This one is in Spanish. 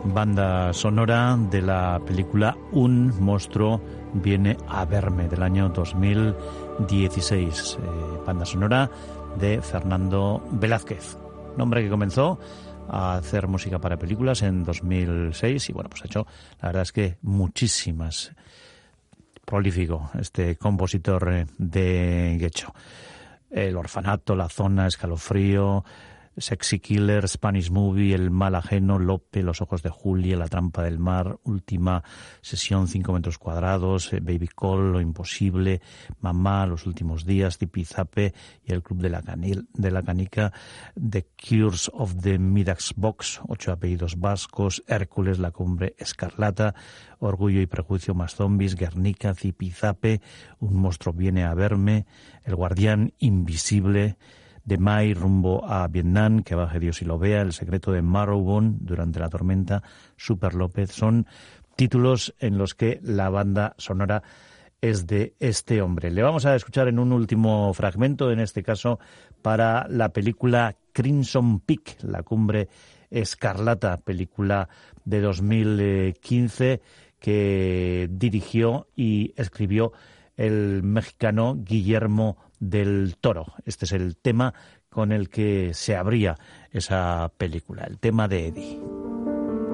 Banda sonora de la película Un monstruo viene a verme, del año 2016. Banda sonora de Fernando Velázquez, un hombre que comenzó a hacer música para películas en 2006 y bueno, pues ha hecho, la verdad es que muchísimas. Prolífico este compositor de Guecho. El orfanato, La zona, Escalofrío, Sexy Killer, Spanish Movie, El mal ajeno, Lope, Los ojos de Julia, La trampa del mar, Última sesión, 5 metros cuadrados, Baby Call, Lo imposible, Mamá, Los últimos días, Zipizape y El club de la canica, The Cures of the Midax Box, 8 apellidos vascos, Hércules, La cumbre escarlata, Orgullo y prejuicio más zombies, Guernica, Zipizape, Un monstruo viene a verme, El guardián invisible, de Mai rumbo a Vietnam, Que baje Dios y lo vea, El secreto de Marrowbone, Durante la tormenta, Super López, son títulos en los que la banda sonora es de este hombre. Le vamos a escuchar en un último fragmento, en este caso para la película Crimson Peak, La cumbre escarlata, película de 2015 que dirigió y escribió el mexicano Guillermo del Toro. Este es el tema con el que se abría esa película, el tema de Eddie.